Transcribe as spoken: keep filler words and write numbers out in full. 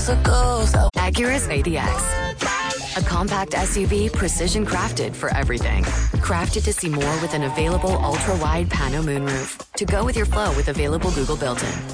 Acura's A D X. A compact S U V precision crafted for everything. Crafted to see more with an available ultra-wide pano moonroof. To go with your flow with available Google built-in.